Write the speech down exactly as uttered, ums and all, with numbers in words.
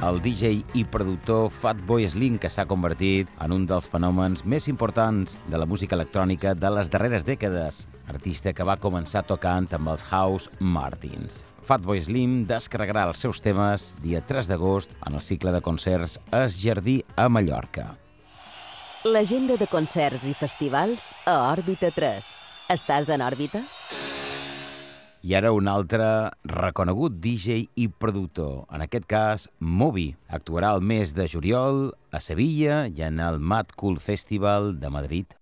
el D J i productor Fatboy Slim, que s'ha convertit en un dels fenòmens més importants de la música electrònica de les darreres dècades, artista que va començar tocant amb els House Martins. Fatboy Slim descarregarà els seus temes dia tres d'agost en el cicle de concerts Es Jardí a Mallorca. L'agenda de concerts i festivals a Òrbita tres. Estàs en òrbita? I ara un altre reconegut D J i productor, en aquest cas Moby. Actuarà el mes de juliol a Sevilla i en el Mad Cool Festival de Madrid.